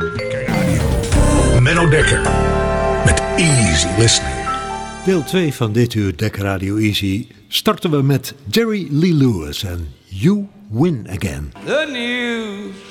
Menno Dekker met Easy Listening. Deel 2 van dit uur Dekker Radio Easy starten we met Jerry Lee Lewis en You Win Again. The news